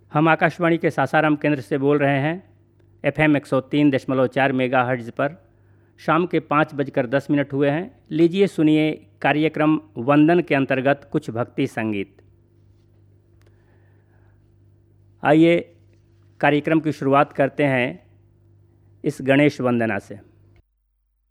हम आकाशवाणी के सासाराम केंद्र से बोल रहे हैं। FM 103.4 मेगाहर्ट्ज़ पर शाम के 5:10 हुए हैं। लीजिए सुनिए कार्यक्रम वंदन के अंतर्गत कुछ भक्ति संगीत। आइए कार्यक्रम की शुरुआत करते हैं इस गणेश वंदना से।